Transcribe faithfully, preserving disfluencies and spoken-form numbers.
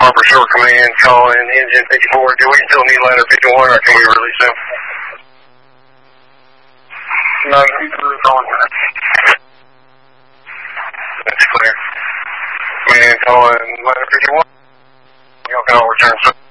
Harper Shore Command calling engine fifty-four. Do we still need ladder fifty-one or can we release him? No, he's calling that. That's clear. Command calling ladder fifty-one. Y'all can all return, sir.